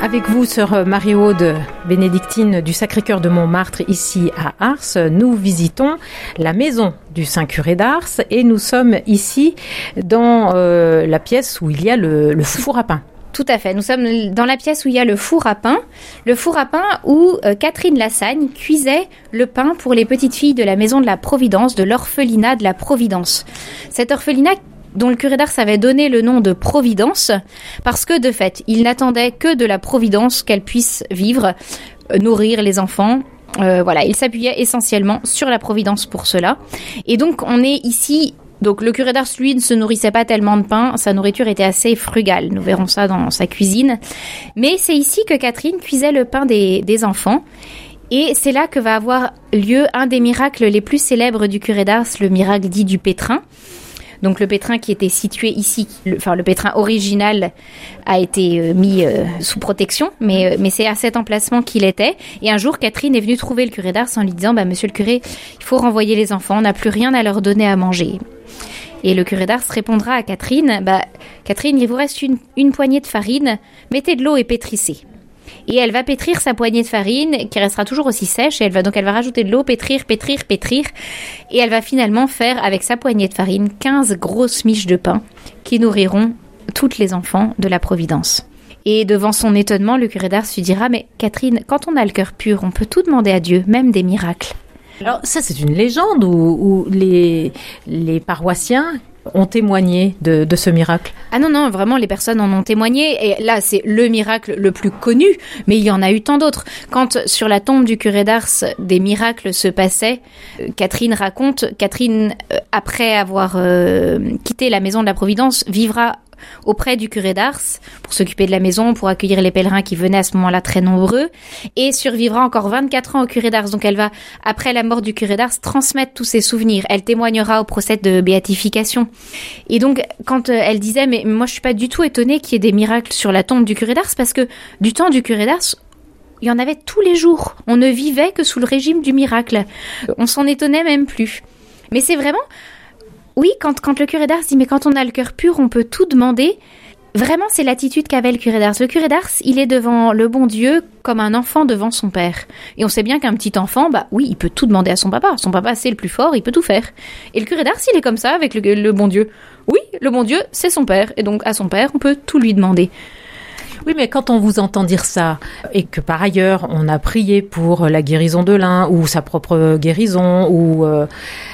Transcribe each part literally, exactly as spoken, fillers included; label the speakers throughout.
Speaker 1: Avec vous, sœur Marie-Aude, bénédictine du Sacré-Cœur de Montmartre, ici à Ars, nous visitons la maison du Saint-Curé d'Ars et nous sommes ici dans euh, la pièce où il y a le, le four à pain.
Speaker 2: Tout à fait. Nous sommes dans la pièce où il y a le four à pain. Le four à pain où euh, Catherine Lassagne cuisait le pain pour les petites filles de la maison de la Providence, de l'orphelinat de la Providence. Cet orphelinat dont le curé d'Ars avait donné le nom de Providence, parce que de fait, il n'attendait que de la Providence qu'elle puisse vivre, euh, nourrir les enfants. Euh, voilà, il s'appuyait essentiellement sur la Providence pour cela. Et donc, on est ici. Donc, le curé d'Ars, lui, ne se nourrissait pas tellement de pain. Sa nourriture était assez frugale. Nous verrons ça dans sa cuisine. Mais c'est ici que Catherine cuisait le pain des, des enfants. Et c'est là que va avoir lieu un des miracles les plus célèbres du curé d'Ars, le miracle dit du pétrin. Donc le pétrin qui était situé ici, le, enfin le pétrin original a été euh, mis euh, sous protection, mais, euh, mais c'est à cet emplacement qu'il était. Et un jour, Catherine est venue trouver le curé d'Ars en lui disant bah, « Monsieur le curé, il faut renvoyer les enfants, on n'a plus rien à leur donner à manger. » Et le curé d'Ars répondra à Catherine bah, « Catherine, il vous reste une, une poignée de farine, mettez de l'eau et pétrissez. » Et elle va pétrir sa poignée de farine, qui restera toujours aussi sèche, et elle va donc elle va rajouter de l'eau, pétrir, pétrir, pétrir, et elle va finalement faire avec sa poignée de farine quinze grosses miches de pain qui nourriront toutes les enfants de la Providence. Et devant son étonnement, le curé d'Ars lui dira « Mais Catherine, quand on a le cœur pur, on peut tout demander à Dieu, même des miracles. »
Speaker 1: Alors ça, c'est une légende où, où les, les paroissiens ont témoigné de, de ce miracle.
Speaker 2: Ah non, non, vraiment, les personnes en ont témoigné. Et là, c'est le miracle le plus connu, mais il y en a eu tant d'autres. Quand, sur la tombe du curé d'Ars, des miracles se passaient, euh, Catherine raconte, Catherine, euh, après avoir euh, quitté la maison de la Providence, vivra auprès du curé d'Ars pour s'occuper de la maison, pour accueillir les pèlerins qui venaient à ce moment-là très nombreux, et survivra encore vingt-quatre ans au curé d'Ars. Donc elle va, après la mort du curé d'Ars, transmettre tous ses souvenirs. Elle témoignera au procès de béatification. Et donc, quand elle disait, mais moi je suis pas du tout étonnée qu'il y ait des miracles sur la tombe du curé d'Ars, parce que du temps du curé d'Ars, il y en avait tous les jours. On ne vivait que sous le régime du miracle. On s'en étonnait même plus. Mais c'est vraiment... Oui, quand, quand le curé d'Ars dit « mais quand on a le cœur pur, on peut tout demander », vraiment, c'est l'attitude qu'avait le curé d'Ars. Le curé d'Ars, il est devant le bon Dieu comme un enfant devant son père. Et on sait bien qu'un petit enfant, bah oui, il peut tout demander à son papa. Son papa, c'est le plus fort, il peut tout faire. Et le curé d'Ars, il est comme ça avec le, le bon Dieu. Oui, le bon Dieu, c'est son père. Et donc, à son père, on peut tout lui demander.
Speaker 1: Oui, mais quand on vous entend dire ça, et que par ailleurs, on a prié pour la guérison de l'un, ou sa propre guérison, ou... Euh...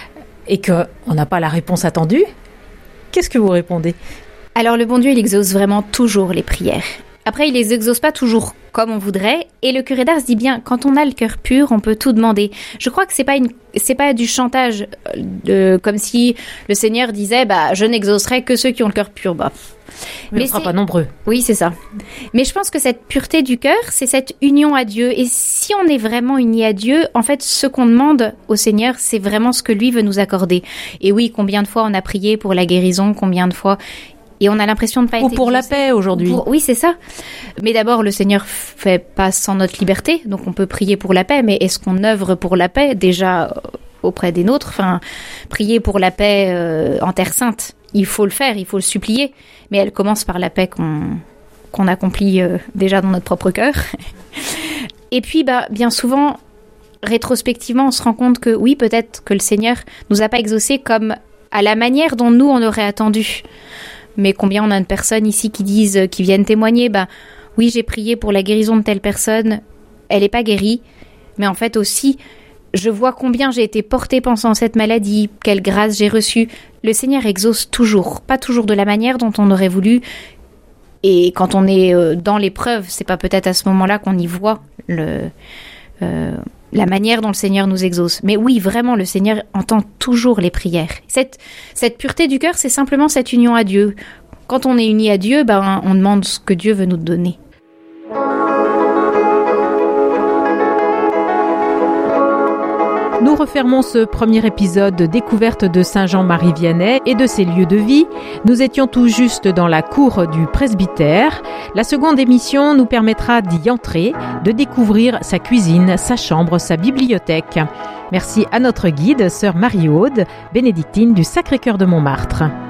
Speaker 1: et qu'on n'a pas la réponse attendue, qu'est-ce que vous répondez ?
Speaker 2: Alors le bon Dieu, il exauce vraiment toujours les prières. Après, il les exauce pas toujours comme on voudrait, et le curé d'Ars dit bien, quand on a le cœur pur, on peut tout demander. Je crois que c'est pas une, c'est pas du chantage, de, comme si le Seigneur disait, bah, je n'exaucerai que ceux qui ont le cœur pur. Bah.
Speaker 1: Mais, mais on ne sera pas nombreux.
Speaker 2: Oui, c'est ça. Mais je pense que cette pureté du cœur, c'est cette union à Dieu. Et si on est vraiment unis à Dieu, en fait, ce qu'on demande au Seigneur, c'est vraiment ce que lui veut nous accorder. Et oui, combien de fois on a prié pour la guérison, combien de fois... Et on a l'impression de ne pas
Speaker 1: Ou
Speaker 2: être
Speaker 1: pour exaucé. La paix aujourd'hui.
Speaker 2: Pour... Oui, c'est ça. Mais d'abord, le Seigneur fait pas sans notre liberté, donc on peut prier pour la paix. Mais est-ce qu'on œuvre pour la paix déjà auprès des nôtres ? Enfin, prier pour la paix euh, en Terre Sainte, il faut le faire, il faut le supplier. Mais elle commence par la paix qu'on qu'on accomplit euh, déjà dans notre propre cœur. Et puis, bah, bien souvent, rétrospectivement, on se rend compte que oui, peut-être que le Seigneur nous a pas exaucés comme à la manière dont nous on aurait attendu. Mais combien on a de personnes ici qui disent, qui viennent témoigner, bah oui, j'ai prié pour la guérison de telle personne, elle n'est pas guérie, mais en fait aussi, je vois combien j'ai été portée pensant cette maladie, quelle grâce j'ai reçue. Le Seigneur exauce toujours, pas toujours de la manière dont on aurait voulu. Et quand on est dans l'épreuve, c'est pas peut-être à ce moment-là qu'on y voit le... Euh, la manière dont le Seigneur nous exauce. Mais oui, vraiment, le Seigneur entend toujours les prières. Cette, cette pureté du cœur, c'est simplement cette union à Dieu. Quand on est uni à Dieu, ben, on demande ce que Dieu veut nous donner.
Speaker 1: Nous refermons ce premier épisode de découverte de Saint Jean-Marie Vianney et de ses lieux de vie. Nous étions tout juste dans la cour du presbytère. La seconde émission nous permettra d'y entrer, de découvrir sa cuisine, sa chambre, sa bibliothèque. Merci à notre guide, sœur Marie-Aude, bénédictine du Sacré-Cœur de Montmartre.